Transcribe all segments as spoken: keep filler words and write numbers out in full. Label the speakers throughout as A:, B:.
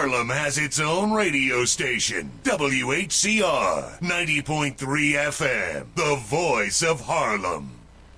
A: Harlem has its own radio station, W H C R ninety point three F M, the voice of Harlem.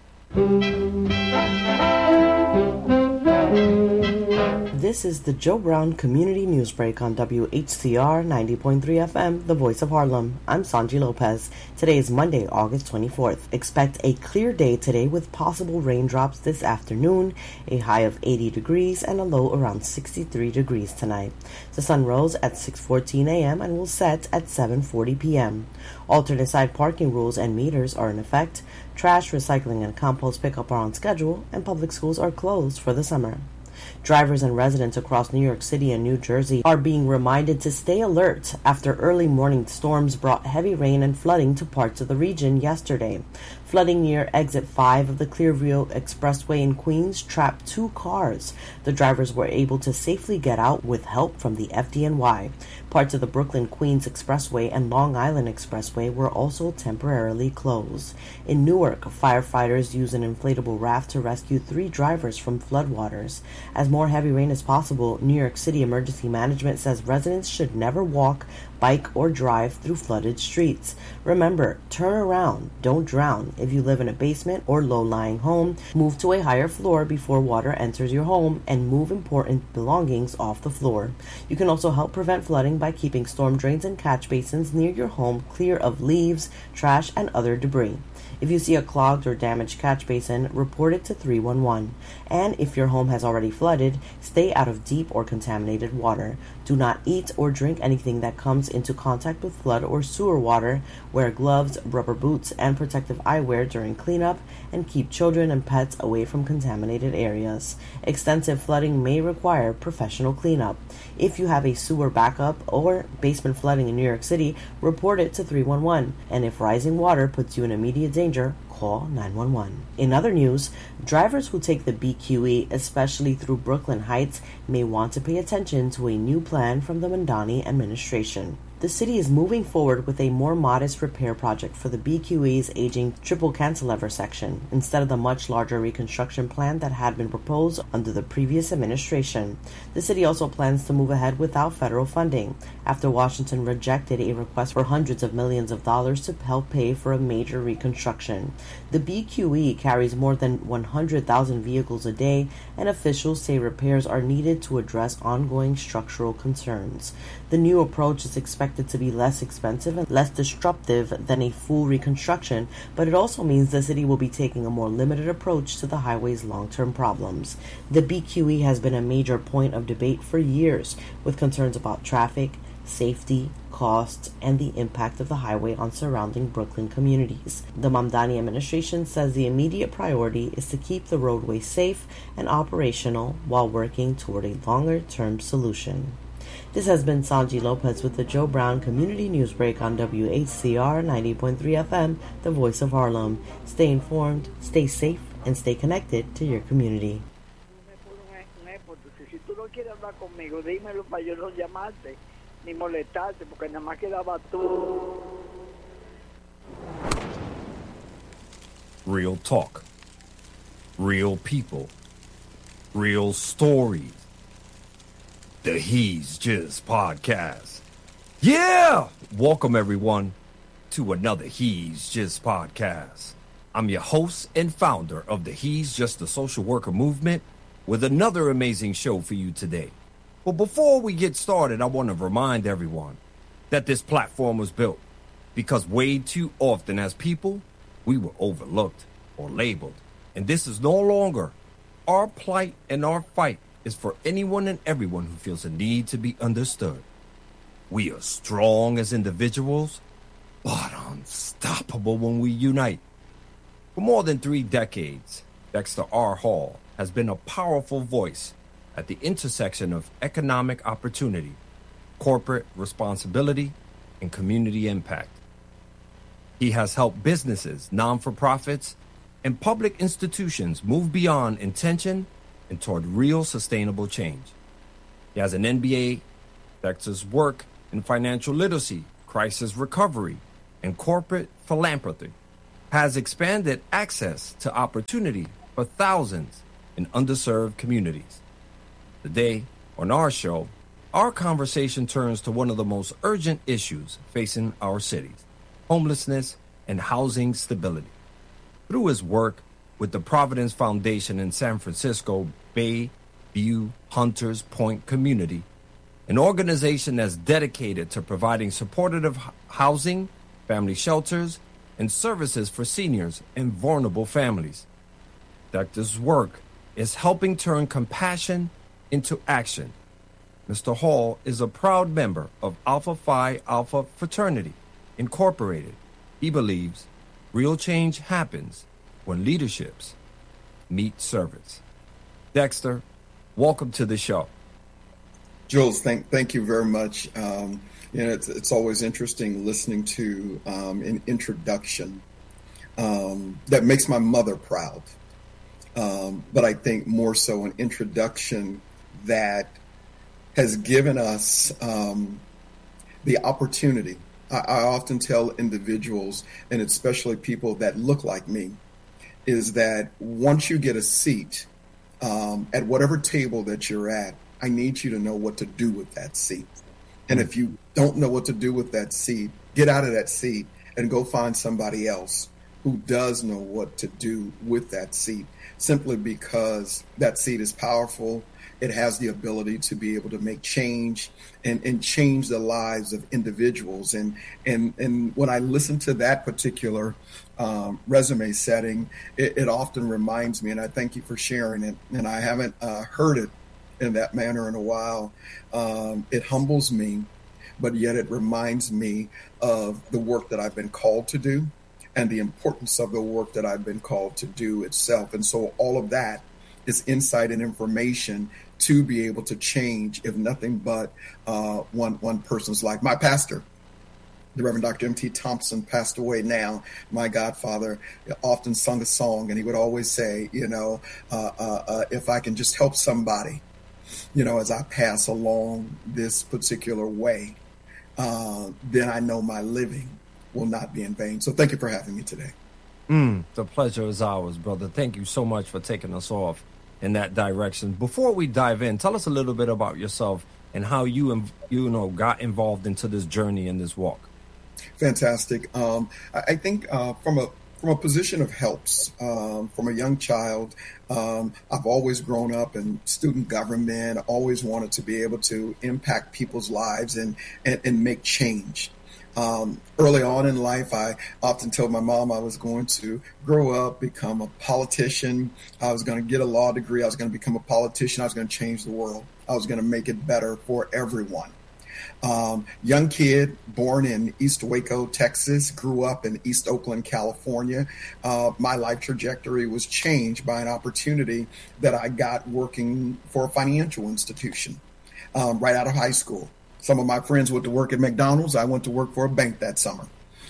B: This is the Joe Brown Community News Break on W H C R ninety point three F M, the voice of Harlem. I'm Sanji Lopez. Today is Monday, August twenty-fourth. Expect a clear day today with possible raindrops this afternoon, a high of eighty degrees and a low around sixty-three degrees tonight. The sun rose at six fourteen a.m. and will set at seven forty p.m. Alternate side parking rules and meters are in effect. Trash, recycling, and compost pickup are on schedule, and public schools are closed for the summer. Drivers and residents across New York City and New Jersey are being reminded to stay alert after early morning storms brought heavy rain and flooding to parts of the region yesterday. Flooding near exit five of the Clearview Expressway in Queens trapped two cars. The drivers were able to safely get out with help from the F D N Y. Parts of the Brooklyn-Queens Expressway and Long Island Expressway were also temporarily closed. In Newark, firefighters used an inflatable raft to rescue three drivers from floodwaters. As more heavy rain is possible, New York City Emergency Management says residents should never walk, bike, or drive through flooded streets. Remember, turn around, don't drown. If you live in a basement or low-lying home, move to a higher floor before water enters your home and move important belongings off the floor. You can also help prevent flooding by keeping storm drains and catch basins near your home clear of leaves, trash, and other debris. If you see a clogged or damaged catch basin, report it to three one one. And if your home has already flooded, stay out of deep or contaminated water. Do not eat or drink anything that comes into contact with flood or sewer water. Wear gloves, rubber boots, and protective eyewear during cleanup, and keep children and pets away from contaminated areas. Extensive flooding may require professional cleanup. If you have a sewer backup or basement flooding in New York City, report it to three one one. And if rising water puts you in immediate danger, call nine one one. In other news, drivers who take the B Q E, especially through Brooklyn Heights, may want to pay attention to a new plan from the Mamdani administration. The city is moving forward with a more modest repair project for the B Q E's aging triple cantilever section, instead of the much larger reconstruction plan that had been proposed under the previous administration. The city also plans to move ahead without federal funding, after Washington rejected a request for hundreds of millions of dollars to help pay for a major reconstruction. The B Q E carries more than one hundred thousand vehicles a day, and officials say repairs are needed to address ongoing structural concerns. The new approach is expected to be less expensive and less disruptive than a full reconstruction, but it also means the city will be taking a more limited approach to the highway's long-term problems. The B Q E has been a major point of debate for years, with concerns about traffic, safety, costs, and the impact of the highway on surrounding Brooklyn communities. The Mamdani administration says the immediate priority is to keep the roadway safe and operational while working toward a longer-term solution. This has been Sanji Lopez with the Joe Brown Community News Break on W H C R ninety point three F M, the voice of Harlem. Stay informed, stay safe, and stay connected to your community.
C: Real talk, real people, real stories. The He's Just Podcast. Yeah! Welcome, everyone, to another He's Just Podcast. I'm your host and founder of the He's Just a Social Worker movement with another amazing show for you today. But before we get started, I want to remind everyone that this platform was built because way too often as people, we were overlooked or labeled. And this is no longer our plight and our fight. Is for anyone and everyone who feels a need to be understood. We are strong as individuals, but unstoppable when we unite. For more than three decades, Dexter R. Hall has been a powerful voice at the intersection of economic opportunity, corporate responsibility, and community impact. He has helped businesses, non-for-profits, and public institutions move beyond intention and toward real sustainable change. He has an M B A, Dexter's work in financial literacy, crisis recovery, and corporate philanthropy has expanded access to opportunity for thousands in underserved communities. Today, on our show, our conversation turns to one of the most urgent issues facing our cities: homelessness and housing stability. Through his work with the Providence Foundation in San Francisco Bay View Hunters Point community, an organization that's dedicated to providing supportive housing, family shelters, and services for seniors and vulnerable families. Doctor's work is helping turn compassion into action. Mister Hall is a proud member of Alpha Phi Alpha Fraternity, Incorporated. He believes real change happens when leaderships meet servants. Dexter, welcome to the show.
D: Jules, thank thank you very much. Um, you know, it's it's always interesting listening to um, an introduction um, that makes my mother proud. Um, but I think more so an introduction that has given us um, the opportunity. I, I often tell individuals, and especially people that look like me, is that once you get a seat um, at whatever table that you're at, I need you to know what to do with that seat. And if you don't know what to do with that seat, get out of that seat and go find somebody else who does know what to do with that seat, simply because that seat is powerful. It has the ability to be able to make change and, and change the lives of individuals. And and and when I listen to that particular um, resume setting, it, it often reminds me, and I thank you for sharing it, and I haven't uh, heard it in that manner in a while. Um, it humbles me, but yet it reminds me of the work that I've been called to do and the importance of the work that I've been called to do itself. And so all of that is insight and information to be able to change, if nothing but uh, one one person's life. My pastor, the Reverend Doctor M T Thompson, passed away now. My godfather often sung a song, and he would always say, you know, uh, uh, uh, if I can just help somebody, you know, as I pass along this particular way, uh, then I know my living will not be in vain. So thank you for having me today.
C: Mm, the pleasure is ours, brother. Thank you so much for taking us off in that direction. Before we dive in, tell us a little bit about yourself and how you, you know, got involved into this journey and this walk.
D: Fantastic. Um, I, I think uh, from a from a position of helps, um, from a young child, um, I've always grown up in student government, always wanted to be able to impact people's lives and, and, and make change. Um, early on in life, I often told my mom I was going to grow up, become a politician. I was going to get a law degree. I was going to become a politician. I was going to change the world. I was going to make it better for everyone. Um, young kid, born in East Waco, Texas, grew up in East Oakland, California. Uh, my life trajectory was changed by an opportunity that I got working for a financial institution um, right out of high school. Some of my friends went to work at McDonald's. I went to work for a bank that summer.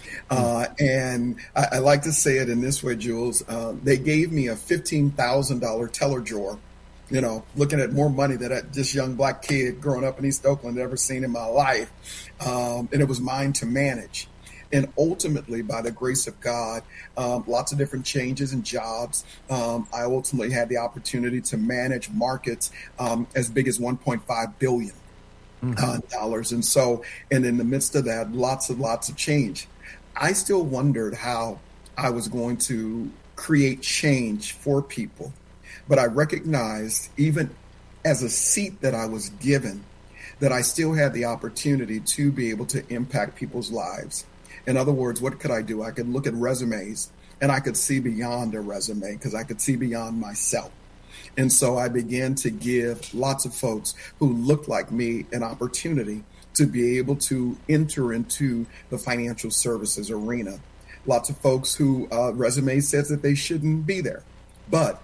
D: Uh, and I, I like to say it in this way, Jules. Uh, they gave me a fifteen thousand dollars teller drawer, you know, looking at more money that I, this young black kid growing up in East Oakland had ever seen in my life. Um, and it was mine to manage. And ultimately, by the grace of God, um, lots of different changes and jobs. Um, I ultimately had the opportunity to manage markets um, as big as one point five billion dollars. Mm-hmm. Uh, dollars. And so, and in the midst of that, lots and lots of change. I still wondered how I was going to create change for people. But I recognized, even as a seat that I was given, that I still had the opportunity to be able to impact people's lives. In other words, what could I do? I could look at resumes and I could see beyond a resume because I could see beyond myself. And so I began to give lots of folks who looked like me an opportunity to be able to enter into the financial services arena. Lots of folks who uh, resume says that they shouldn't be there. But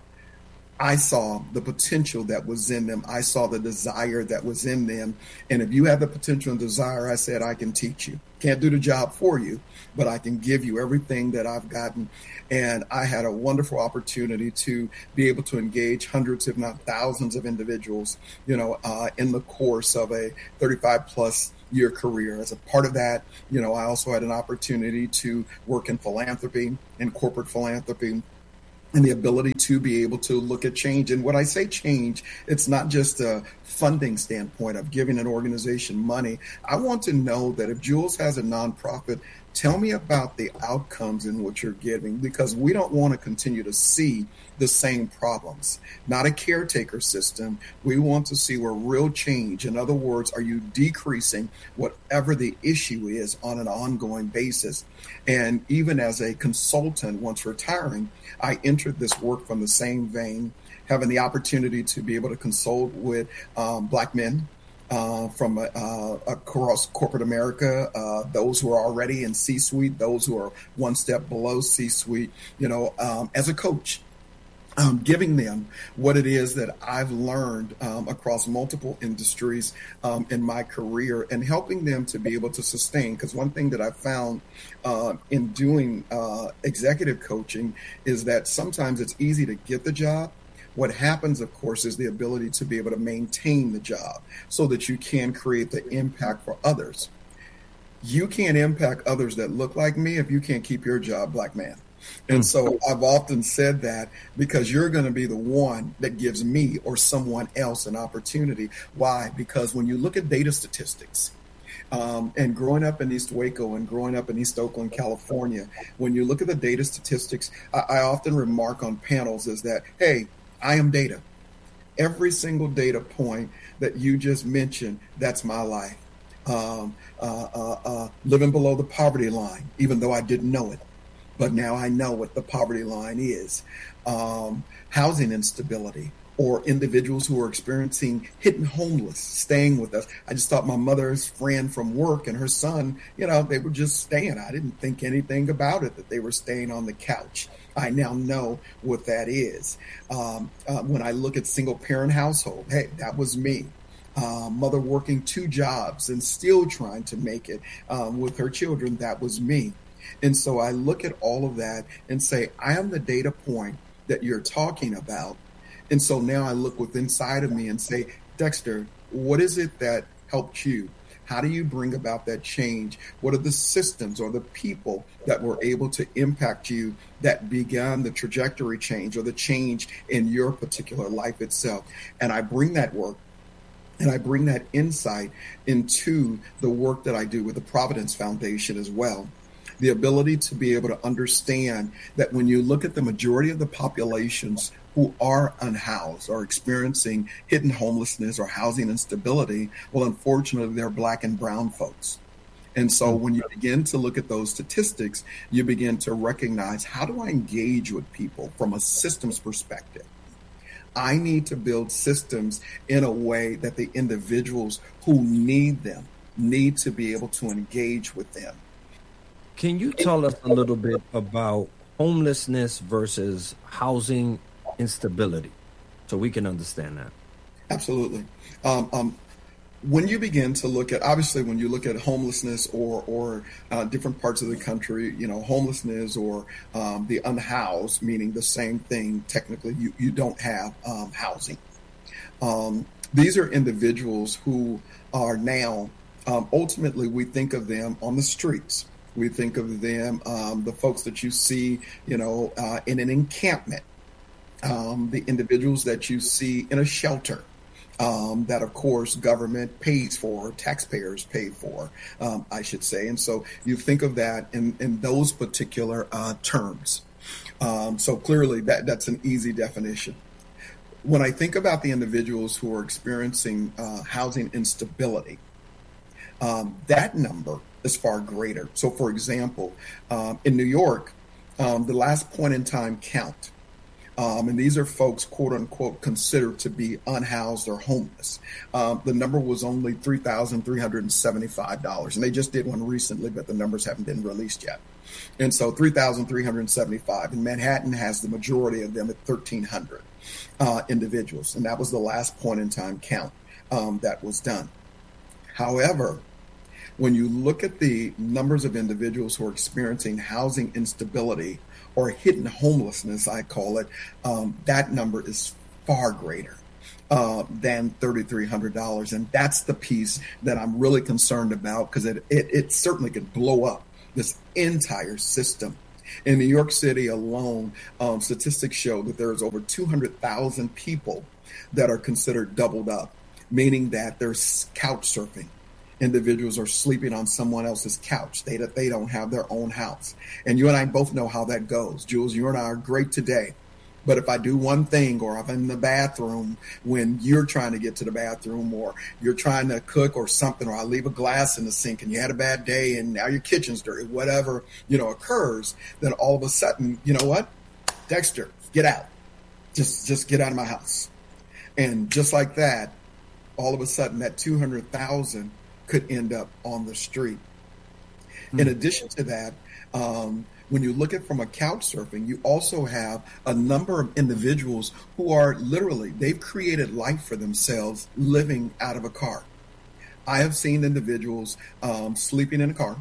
D: I saw the potential that was in them. I saw the desire that was in them. And if you have the potential and desire, I said, I can teach you. Can't do the job for you, but I can give you everything that I've gotten. And I had a wonderful opportunity to be able to engage hundreds, if not thousands of individuals, you know, uh, in the course of a thirty-five plus year career. As a part of that, you know, I also had an opportunity to work in philanthropy, in corporate philanthropy. and the ability to be able to look at change. And when I say change, it's not just a funding standpoint of giving an organization money. I want to know that if Jules has a nonprofit, tell me about the outcomes in what you're giving, because we don't want to continue to see the same problems. Not a caretaker system. We want to see where real change. In other words, are you decreasing whatever the issue is on an ongoing basis? And even as a consultant, once retiring, I entered this work from the same vein, having the opportunity to be able to consult with um, Black men uh, from uh, across corporate America, uh, those who are already in C-suite, those who are one step below C-suite, you know, um, as a coach. Um, giving them what it is that I've learned um, across multiple industries um, in my career, and helping them to be able to sustain. Because one thing that I've found uh, in doing uh, executive coaching is that sometimes it's easy to get the job. What happens, of course, is the ability to be able to maintain the job so that you can create the impact for others. You can't impact others that look like me if you can't keep your job, Black man. And so I've often said that because you're going to be the one that gives me or someone else an opportunity. Why? Because when you look at data statistics, um, and growing up in East Waco and growing up in East Oakland, California, when you look at the data statistics, I, I often remark on panels is that, hey, I am data. Every single data point that you just mentioned, that's my life. Um, uh, uh, uh, living below the poverty line, even though I didn't know it. But now I know what the poverty line is. Um, housing instability, or individuals who are experiencing hidden homeless, staying with us. I just thought my mother's friend from work and her son, you know, they were just staying. I didn't think anything about it, that they were staying on the couch. I now know what that is. Um, uh, when I look at single parent household, hey, that was me. Uh, mother working two jobs and still trying to make it um, with her children, that was me. And so I look at all of that and say, I am the data point that you're talking about. And so now I look within inside of me and say, Dexter, what is it that helped you? How do you bring about that change? What are the systems or the people that were able to impact you that began the trajectory change or the change in your particular life itself? And I bring that work and I bring that insight into the work that I do with the Providence Foundation as well. The ability to be able to understand that when you look at the majority of the populations who are unhoused or experiencing hidden homelessness or housing instability, well, unfortunately, they're Black and brown folks. And so when you begin to look at those statistics, you begin to recognize, how do I engage with people from a systems perspective? I need to build systems in a way that the individuals who need them need to be able to engage with them.
C: Can you tell us a little bit about homelessness versus housing instability so we can understand that?
D: Absolutely. Um, um, when you begin to look at, obviously, when you look at homelessness or or uh, different parts of the country, you know, homelessness or um, the unhoused, meaning the same thing, technically, you, you don't have um, housing. Um, these are individuals who are now, um, ultimately, we think of them on the streets. We think of them, um, the folks that you see, you know, uh, in an encampment, um, the individuals that you see in a shelter, um, that, of course, government pays for, taxpayers pay for, um, I should say. And so you think of that in, in those particular uh, terms. Um, so clearly that that's an easy definition. When I think about the individuals who are experiencing uh, housing instability, um, that number is far greater. So, for example, um, in New York, um, the last point in time count, um, and these are folks, quote unquote, considered to be unhoused or homeless. Um, the number was only three thousand three hundred seventy-five dollars. And they just did one recently, but the numbers haven't been released yet. And so three thousand three hundred seventy-five. And Manhattan has the majority of them at thirteen hundred uh, individuals. And that was the last point in time count um, that was done. However, when you look at the numbers of individuals who are experiencing housing instability or hidden homelessness, I call it, um, that number is far greater uh, than three thousand three hundred dollars. And that's the piece that I'm really concerned about, because it, it, it certainly could blow up this entire system In New York City alone, um, statistics show that there's over two hundred thousand people that are considered doubled up, meaning that there's couch surfing. Individuals are sleeping on someone else's couch. They, they don't have their own house. And you and I both know how that goes. Jules, you and I are great today. But if I do one thing, or I'm in the bathroom when you're trying to get to the bathroom, or you're trying to cook or something, or I leave a glass in the sink and you had a bad day and now your kitchen's dirty, whatever, you know, occurs, then all of a sudden, you know what? Dexter, get out. Just, just get out of my house. And just like that, all of a sudden that two hundred thousand could end up on the street. Hmm. In addition to that, um, when you look at from a couch surfing, you also have a number of individuals who are literally, they've created life for themselves living out of a car. I have seen individuals um, sleeping in a car,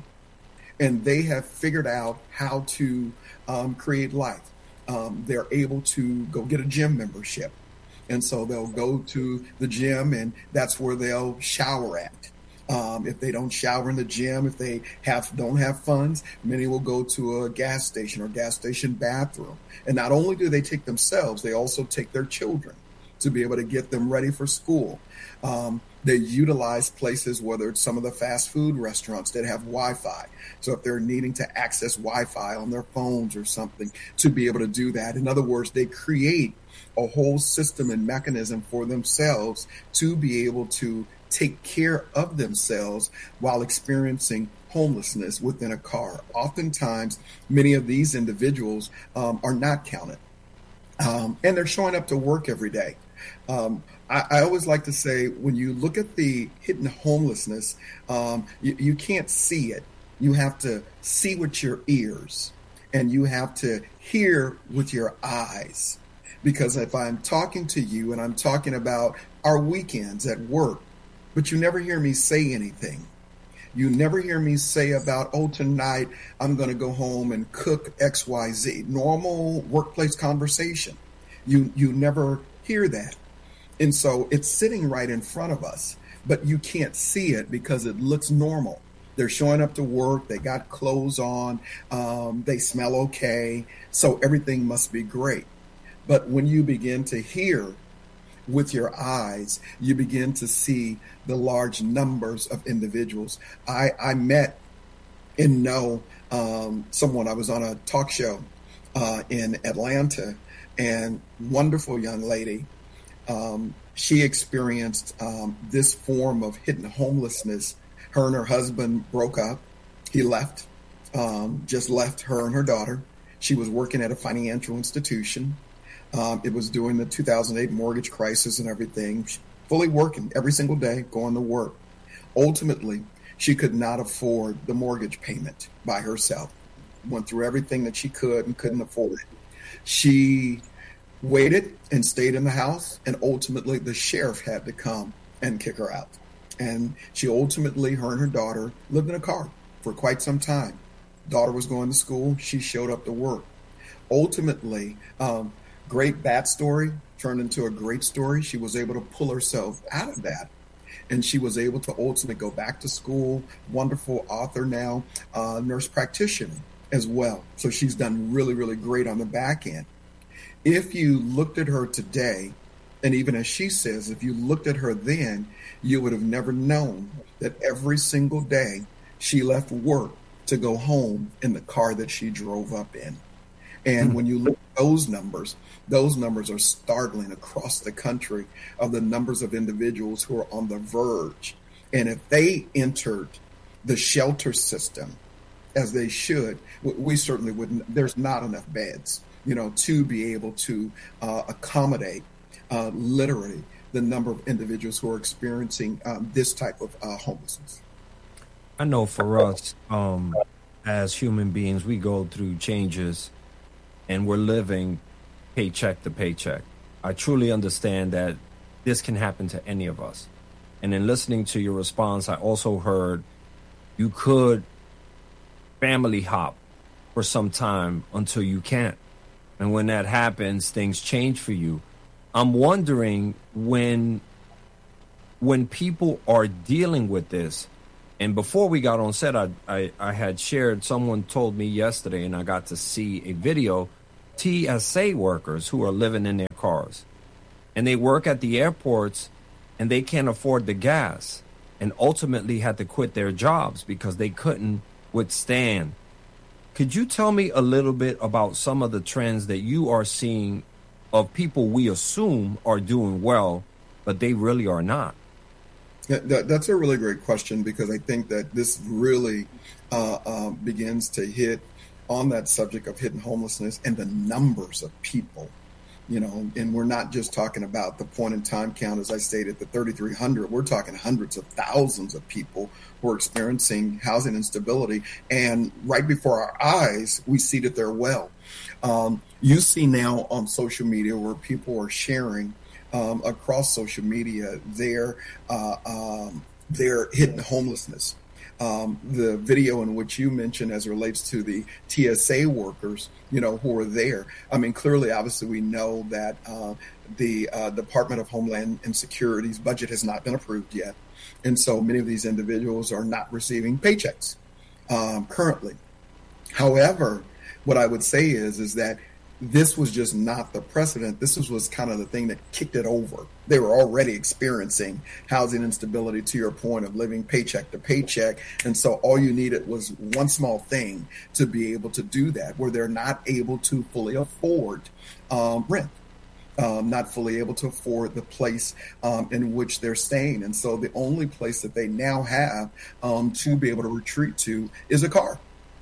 D: and they have figured out how to um, create life. Um, they're able to go get a gym membership. And so they'll go to the gym, and that's where they'll shower at. Um, if they don't shower in the gym, if they have don't have funds, many will go to a gas station or gas station bathroom. And not only do they take themselves, they also take their children to be able to get them ready for school. Um, they utilize places, whether it's some of the fast food restaurants that have Wi-Fi. So if they're needing to access Wi-Fi on their phones or something, to be able to do that. In other words, they create a whole system and mechanism for themselves to be able to take care of themselves while experiencing homelessness within a car. Oftentimes, many of these individuals um, are not counted, um, and they're showing up to work every day. Um, I, I always like to say, when you look at the hidden homelessness, um, you, you can't see it. You have to see with your ears, and you have to hear with your eyes. Because if I'm talking to you and I'm talking about our weekends at work, but you never hear me say anything. You never hear me say about, oh, tonight I'm going to go home and cook X Y Z. Normal workplace conversation. You you never hear that. And so it's sitting right in front of us, but you can't see it because it looks normal. They're showing up to work. They got clothes on. Um, they smell okay. So everything must be great. But when you begin to hear with your eyes, you begin to see the large numbers of individuals. I, I met and know um, someone, I was on a talk show uh, in Atlanta, and wonderful young lady. Um, she experienced um, this form of hidden homelessness. Her and her husband broke up. He left, um, just left her and her daughter. She was working at a financial institution. Um, it was during the two thousand eight mortgage crisis and everything, fully working every single day, going to work. Ultimately, she could not afford the mortgage payment by herself. Went through everything that she could and couldn't afford it. She waited and stayed in the house, and ultimately the sheriff had to come and kick her out. And she ultimately, her and her daughter, lived in a car for quite some time. Daughter was going to school. She showed up to work. Ultimately, um, great bad story turned into a great story. She was able to pull herself out of that. And she was able to ultimately go back to school. Wonderful author now, uh, nurse practitioner as well. So she's done really, really great on the back end. If you looked at her today, and even as she says, if you looked at her then, you would have never known that every single day she left work to go home in the car that she drove up in. And mm-hmm. when you look at those numbers, those numbers are startling across the country of the numbers of individuals who are on the verge. And if they entered the shelter system as they should, we certainly wouldn't, there's not enough beds, you know, to be able to uh, accommodate uh, literally the number of individuals who are experiencing um, this type of uh, homelessness.
C: I know for us, um, as human beings, we go through changes and we're living paycheck to paycheck. I truly understand that this can happen to any of us. And in listening to your response, I also heard you could family hop for some time until you can't. And when that happens, things change for you. I'm wondering when when people are dealing with this, And before we got on set, I, I, I had shared, someone told me yesterday, and I got to see a video, T S A workers who are living in their cars. And they work at the airports, and they can't afford the gas, and ultimately had to quit their jobs because they couldn't withstand. Could you tell me a little bit about some of the trends that you are seeing of people we assume are doing well, but they really are not?
D: Yeah, that, that's a really great question, because I think that this really uh, uh, begins to hit on that subject of hidden homelessness and the numbers of people, you know, and we're not just talking about the point in time count, as I stated, the thirty-three hundred. We're talking hundreds of thousands of people who are experiencing housing instability. And right before our eyes, we see that they're well. Um, you see now on social media where people are sharing Um, across social media, their uh, um, their hidden homelessness. Um, the video in which you mentioned, as it relates to the T S A workers, you know, who are there. I mean, clearly, obviously, we know that uh, the uh, Department of Homeland and Security's budget has not been approved yet, and so many of these individuals are not receiving paychecks um, currently. However, what I would say is is that this was just not the precedent. This was, was kind of the thing that kicked it over. They were already experiencing housing instability, to your point of living paycheck to paycheck. And so all you needed was one small thing to be able to do that, where they're not able to fully afford um, rent, um, not fully able to afford the place um, in which they're staying. And so the only place that they now have um, to be able to retreat to is a car.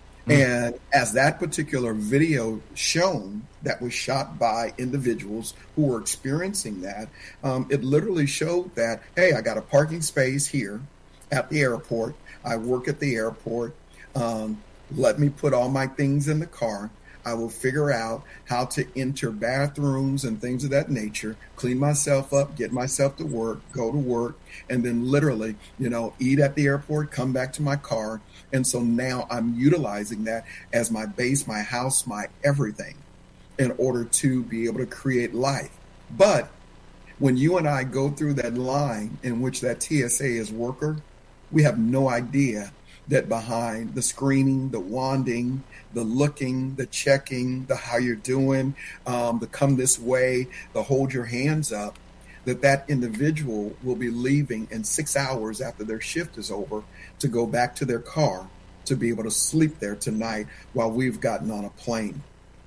D: And as that particular video shown, that was shot by individuals who were experiencing that, um, it literally showed that, hey, I got a parking space here at the airport. I work at the airport. Um, let me put all my things in the car. I will figure out how to enter bathrooms and things of that nature, clean myself up, get myself to work, go to work, and then literally, you know, eat at the airport, come back to my car. And so now I'm utilizing that as my base, my house, my everything, in order to be able to create life. But when you and I go through that line in which that T S A is worker, we have no idea that behind the screening, the wanding, the looking, the checking, the how you're doing, um, the come this way, the hold your hands up, that that individual will be leaving in six hours after their shift is over to go back to their car to be able to sleep there tonight while we've gotten on a plane.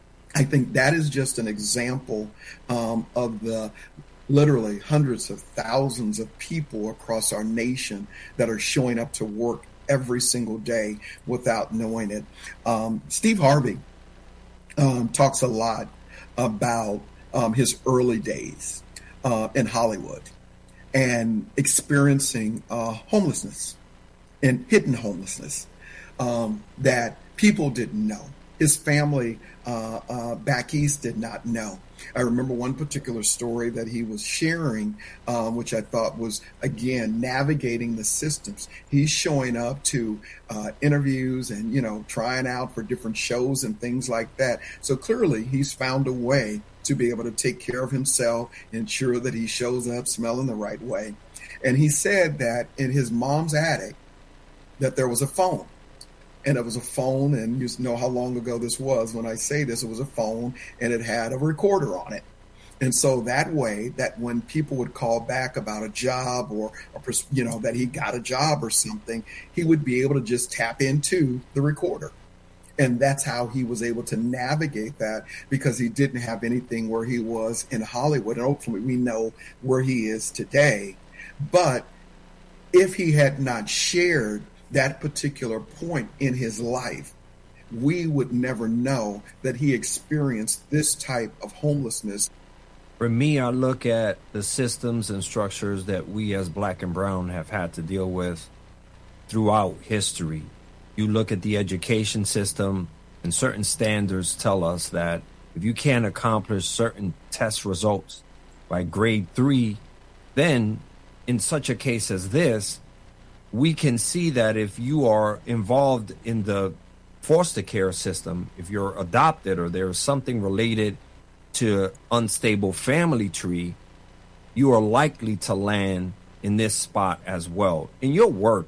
D: I think that is just an example um, of the literally hundreds of thousands of people across our nation that are showing up to work every single day without knowing it. Um, Steve Harvey um, talks a lot about um, his early days uh, in Hollywood and experiencing uh, homelessness and hidden homelessness um, that people didn't know. His family uh, uh, back east did not know. I remember one particular story that he was sharing, um, which I thought was, again, navigating the systems. He's showing up to uh, interviews and, you know, trying out for different shows and things like that. So clearly he's found a way to be able to take care of himself, ensure that he shows up smelling the right way. And he said that in his mom's attic, that there was a phone. And it was a phone, and you know how long ago this was. When I say this, it was a phone, and it had a recorder on it. And so that way, that when people would call back about a job or, or you know, that he got a job or something, he would be able to just tap into the recorder. And that's how he was able to navigate that, because he didn't have anything where he was in Hollywood. And hopefully we know where he is today. But if he had not shared that particular point in his life, we would never know that he experienced this type of homelessness.
C: For me, I look at the systems and structures that we as Black and Brown have had to deal with throughout history. You look at the education system, and certain standards tell us that if you can't accomplish certain test results by grade three, then in such a case as this, we can see that if you are involved in the foster care system, if you're adopted or there's something related to unstable family tree, you are likely to land in this spot as well. In your work,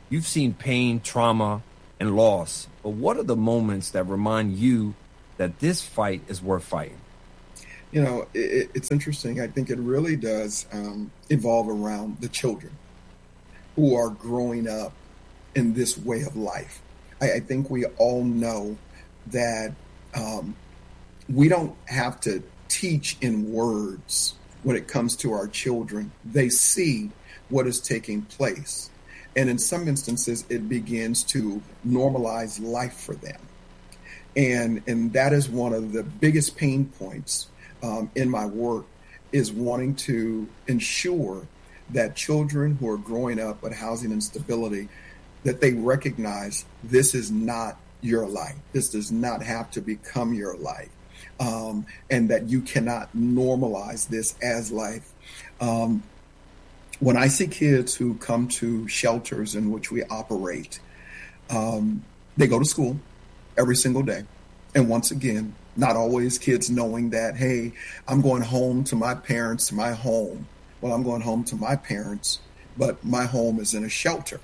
C: You've seen pain, trauma, and loss, but what are the moments that remind you that this fight is worth fighting?
D: You know, it, it's interesting. I think it really does um, evolve around the children who are growing up in this way of life. I, I think we all know that um, we don't have to teach in words when it comes to our children. They see what is taking place. And in some instances, it begins to normalize life for them. And, and that is one of the biggest pain points um, in my work, is wanting to ensure that children who are growing up with housing instability, that they recognize this is not your life. This does not have to become your life. Um, and that you cannot normalize this as life. Um, when I see kids who come to shelters in which we operate, um, they go to school every single day. And once again, not always kids knowing that, hey, I'm going home to my parents, my home. Well, I'm going home to my parents, but my home is in a shelter.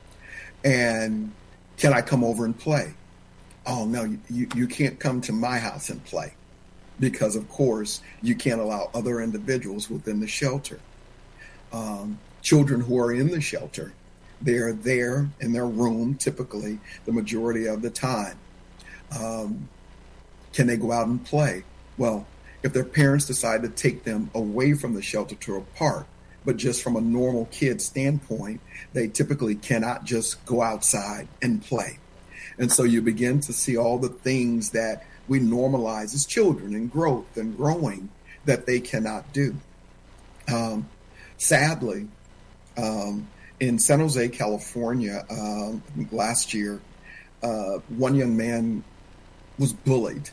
D: And can I come over and play? Oh, no, you, you can't come to my house and play, because, of course, you can't allow other individuals within the shelter. Um, children who are in the shelter, they're there in their room, typically, the majority of the time. Um, can they go out and play? Well, if their parents decide to take them away from the shelter to a park, but just from a normal kid standpoint, they typically cannot just go outside and play. And so you begin to see all the things that we normalize as children and growth and growing that they cannot do. Um, sadly, um, in San Jose, California, um, last year, uh, one young man was bullied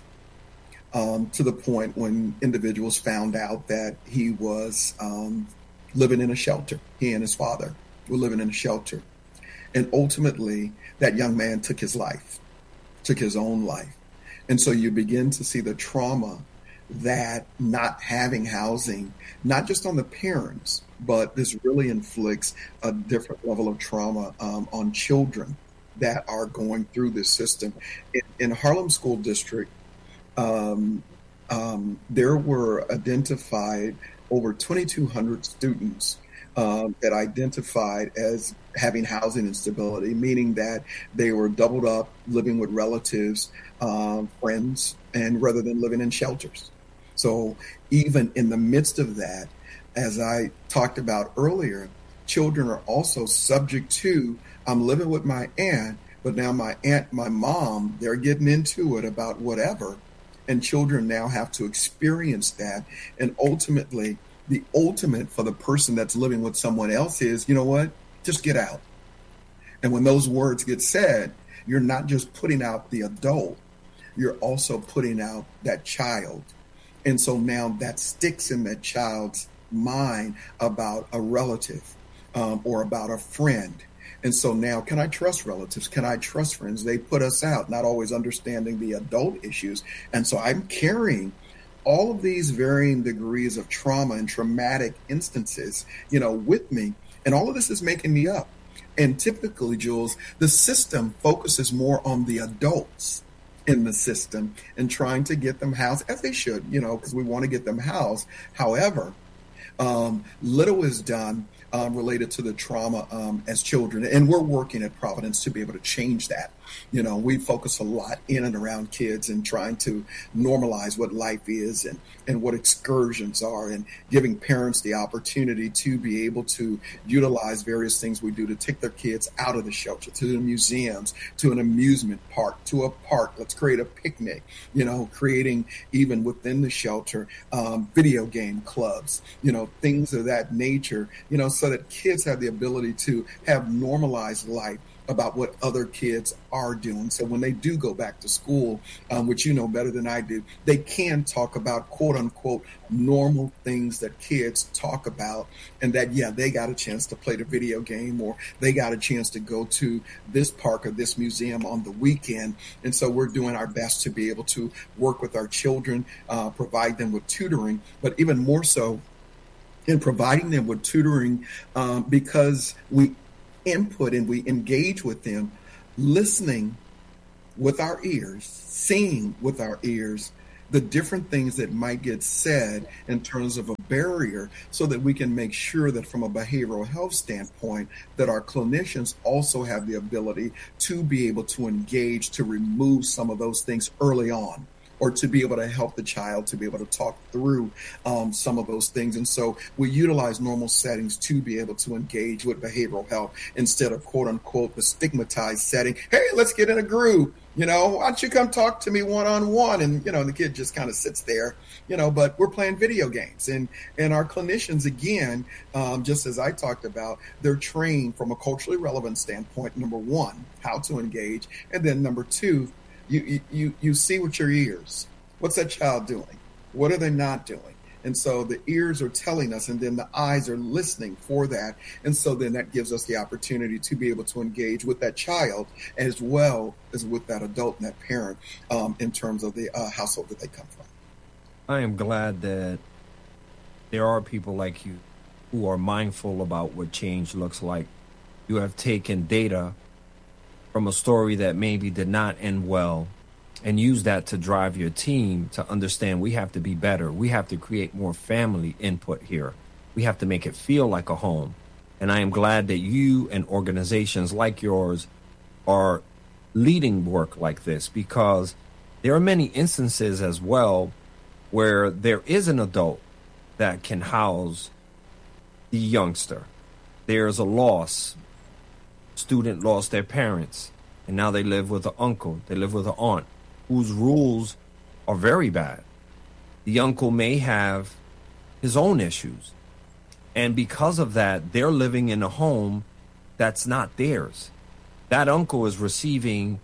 D: um, to the point when individuals found out that he was um, living in a shelter. He and his father were living in a shelter. And ultimately, that young man took his life, took his own life. And so you begin to see the trauma that not having housing, not just on the parents, but this really inflicts a different level of trauma um, on children that are going through this system. In, in Harlem School District, um, um, there were identified over twenty-two hundred students Um, that identified as having housing instability, meaning that they were doubled up, living with relatives, um, friends, and rather than living in shelters. So even in the midst of that, as I talked about earlier, children are also subject to, I'm living with my aunt, but now my aunt, my mom, they're getting into it about whatever. And children now have to experience that. And ultimately, the ultimate for the person that's living with someone else is, you know what, just get out. And when those words get said, you're not just putting out the adult, you're also putting out that child. And so now that sticks in that child's mind about a relative um, or about a friend. And so now, can I trust relatives? Can I trust friends? They put us out, not always understanding the adult issues. And so I'm carrying all of these varying degrees of trauma and traumatic instances, you know, with me. And all of this is making me up. And typically, Jules, the system focuses more on the adults in the system and trying to get them housed, as they should, you know, because we want to get them housed. However, um, little is done um, related to the trauma um, as children. And we're working at Providence to be able to change that. You know, we focus a lot in and around kids and trying to normalize what life is and, and what excursions are, and giving parents the opportunity to be able to utilize various things we do to take their kids out of the shelter, to the museums, to an amusement park, to a park. Let's create a picnic, you know, creating even within the shelter, um, video game clubs, you know, things of that nature, you know, so that kids have the ability to have normalized life about what other kids are doing. So when they do go back to school, um, which you know better than I do, they can talk about quote unquote normal things that kids talk about, and that, yeah, they got a chance to play the video game, or they got a chance to go to this park or this museum on the weekend. And so we're doing our best to be able to work with our children, uh, provide them with tutoring, but even more so in providing them with tutoring, um, because we input and we engage with them, listening with our ears, seeing with our ears the different things that might get said in terms of a barrier, so that we can make sure that from a behavioral health standpoint, that our clinicians also have the ability to be able to engage, to remove some of those things early on, or to be able to help the child to be able to talk through um, some of those things. And so we utilize normal settings to be able to engage with behavioral health instead of, quote unquote, the stigmatized setting. Hey, let's get in a group. You know, why don't you come talk to me one-on-one? And, you know, the kid just kind of sits there, you know, but we're playing video games. And, and our clinicians, again, um, just as I talked about, they're trained from a culturally relevant standpoint, number one, how to engage. And then number two, you, you, you see with your ears, what's that child doing? What are they not doing? And so the ears are telling us, and then the eyes are listening for that. And so then that gives us the opportunity to be able to engage with that child as well as with that adult and that parent um, in terms of the uh, household that they come from.
C: I am glad that there are people like you who are mindful about what change looks like. You have taken data from a story that maybe did not end well and use that to drive your team to understand we have to be better. We have to create more family input here. We have to make it feel like a home. And I am glad that you and organizations like yours are leading work like this, because there are many instances as well where there is an adult that can house the youngster. There's a loss. Student lost their parents, and now they live with an uncle. They live with an aunt whose rules are very bad. The uncle may have his own issues. And because of that, they're living in a home that's not theirs. That uncle is receiving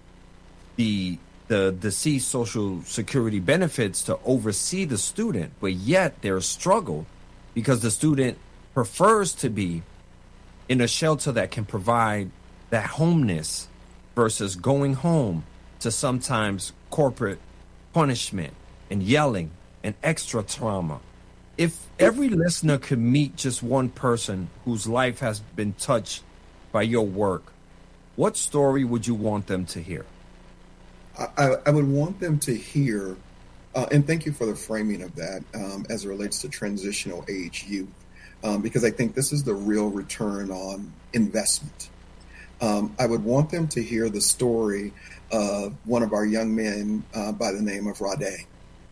C: the the deceased social security benefits to oversee the student, but yet there's struggle because the student prefers to be in a shelter that can provide that homeness versus going home to sometimes corporate punishment and yelling and extra trauma. If every listener could meet just one person whose life has been touched by your work, what story would you want them to hear?
D: I, I would want them to hear, uh, and thank you for the framing of that um, as it relates to transitional age youth, um, because I think this is the real return on investment. Um, I would want them to hear the story of one of our young men uh, by the name of Rade.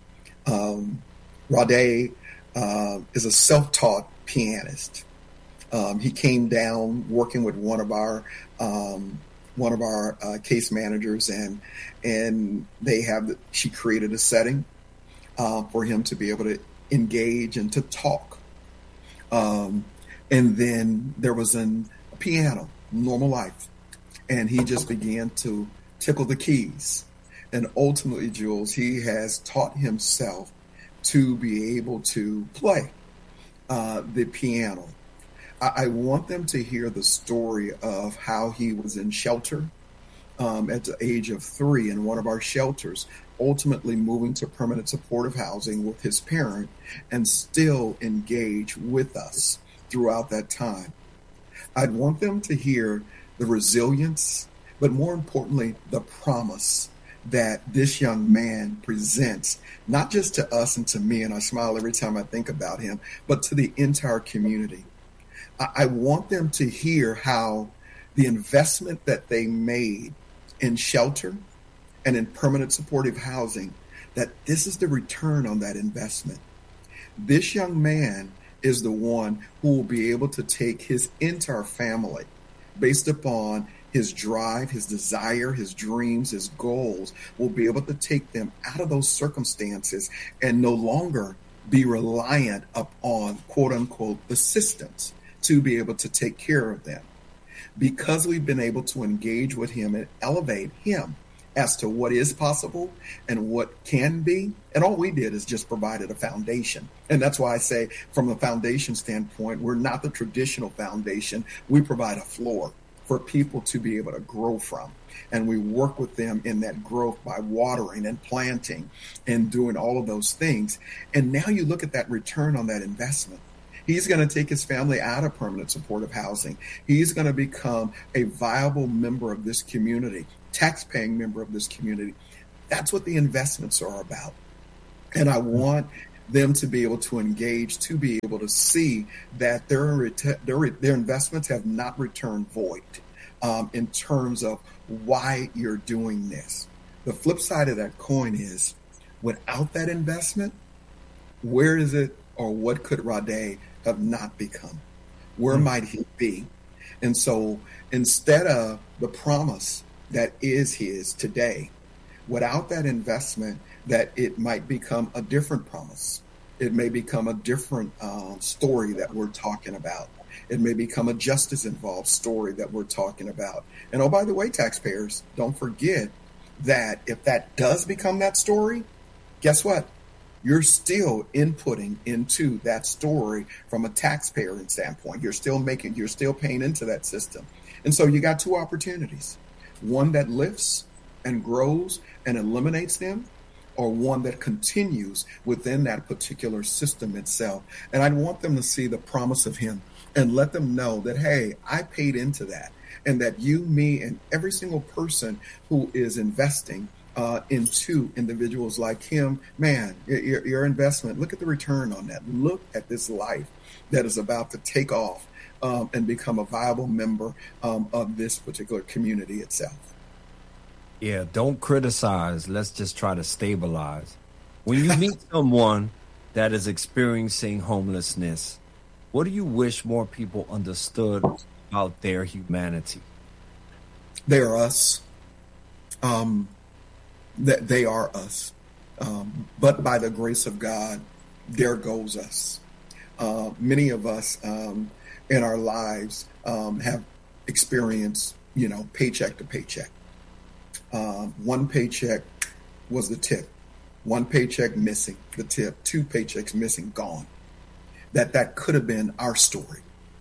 D: Um, Rade uh, is a self-taught pianist. Um, he came down working with one of our um, one of our uh, case managers, and and they have the, she created a setting uh, for him to be able to engage and to talk. Um, and then there was an, a piano, normal life, and he just began to tickle the keys. And ultimately, Jules, he has taught himself to be able to play uh, the piano. I want them to hear the story of how he was in shelter um, at the age of three in one of our shelters, ultimately moving to permanent supportive housing with his parent, and still engage with us throughout that time. I'd want them to hear the resilience, but more importantly, the promise that this young man presents, not just to us and to me, and I smile every time I think about him, but to the entire community. I want them to hear how the investment that they made in shelter and in permanent supportive housing, that this is the return on that investment. This young man is the one who will be able to take his entire family based upon his drive, his desire, his dreams, his goals, will be able to take them out of those circumstances and no longer be reliant upon, quote unquote, the systems to be able to take care of them. Because we've been able to engage with him and elevate him as to what is possible and what can be. And all we did is just provided a foundation. And that's why I say from a foundation standpoint, we're not the traditional foundation. We provide a floor for people to be able to grow from. And we work with them in that growth by watering and planting and doing all of those things. And now you look at that return on that investment. He's going to take his family out of permanent supportive housing. He's going to become a viable member of this community, tax-paying member of this community. That's what the investments are about. And I want them to be able to engage, to be able to see that their their, their investments have not returned void um, in terms of why you're doing this. The flip side of that coin is, without that investment, where is it, or what could Rade have not become? Where mm-hmm. might he be? And so instead of the promise that is his today, without that investment, that it might become a different promise. It may become a different uh, story that we're talking about. It may become a justice involved story that we're talking about. And oh, by the way, taxpayers, don't forget that if that does become that story, guess what? You're still inputting into that story from a taxpayer standpoint. You're still making, you're still paying into that system. And so you got two opportunities, one that lifts and grows and eliminates them, or one that continues within that particular system itself. And I want them to see the promise of him and let them know that, hey, I paid into that, and that you, me, and every single person who is investing uh, into individuals like him, man, your, your investment, look at the return on that. Look at this life that is about to take off um, and become a viable member um, of this particular community itself.
C: Yeah, don't criticize. Let's just try to stabilize. When you meet someone that is experiencing homelessness, what do you wish more people understood about their humanity?
D: They are us. Um, that they are us. Um, but by the grace of God, there goes us. Uh, many of us um, in our lives um, have experienced, you know, paycheck to paycheck. Uh, one paycheck was the tip. One paycheck missing, the tip. Two paychecks missing, gone. That that could have been our story.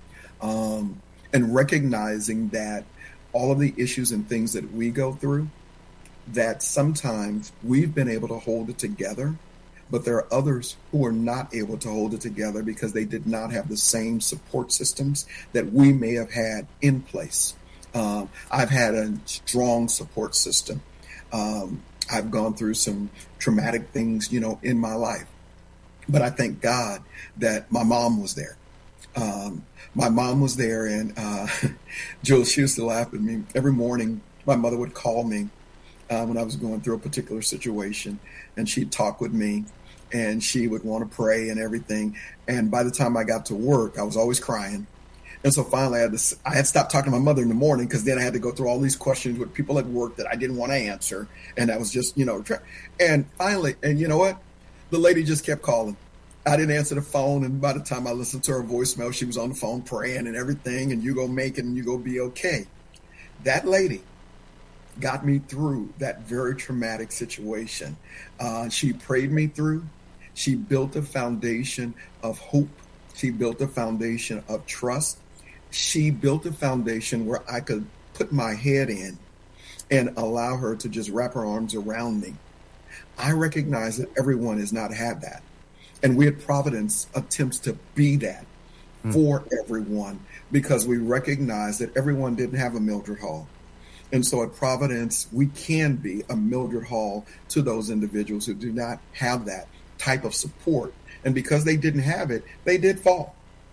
D: Um, and recognizing that all of the issues and things that we go through, that sometimes we've been able to hold it together, but there are others who are not able to hold it together because they did not have the same support systems that we may have had in place. Um, I've had a strong support system. Um, I've gone through some traumatic things, you know, in my life. But I thank God that my mom was there. Um, my mom was there, and uh, Jill, she used to laugh at me. Every morning, my mother would call me uh, when I was going through a particular situation, and she'd talk with me, and she would want to pray and everything. And by the time I got to work, I was always crying. And so finally, I had, to, I had stopped talking to my mother in the morning, because then I had to go through all these questions with people at work that I didn't want to answer. And that was just, you know, and finally, and you know what? The lady just kept calling. I didn't answer the phone. And by the time I listened to her voicemail, she was on the phone praying and everything. And you go make it and you go be okay. That lady got me through that very traumatic situation. Uh, she prayed me through. She built a foundation of hope. She built a foundation of trust. She built a foundation where I could put my head in and allow her to just wrap her arms around me. I recognize that everyone has not had that. And we at Providence attempts to be that mm. for everyone, because we recognize that everyone didn't have a Mildred Hall. And so at Providence, we can be a Mildred Hall to those individuals who do not have that type of support. And because they didn't have it, they did fall.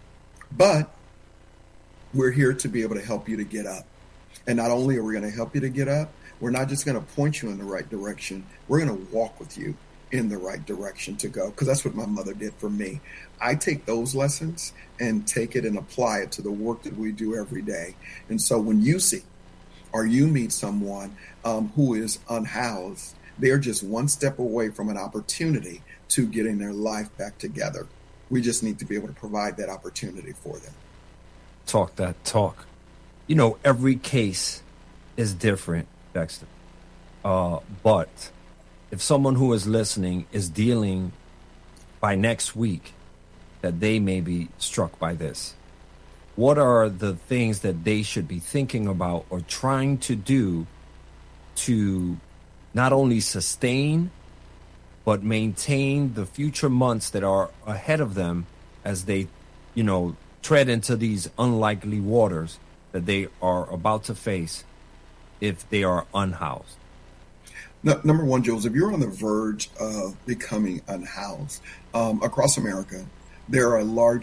D: But we're here to be able to help you to get up. And not only are we going to help you to get up, we're not just going to point you in the right direction. We're going to walk with you in the right direction to go, because that's what my mother did for me. I take those lessons and take it and apply it to the work that we do every day. And so when you see or you meet someone um, who is unhoused, they're just one step away from an opportunity to getting their life back together. We just need to be able to provide that opportunity for them.
C: Talk that talk. You know, every case is different, Dexter. Uh, but if someone who is listening is dealing by next week that they may be struck by this, what are the things that they should be thinking about or trying to do to not only sustain, but maintain the future months that are ahead of them as they you know, tread into these unlikely waters that they are about to face if they are unhoused?
D: No, number one, Jules, if you're on the verge of becoming unhoused um, across America, there are a large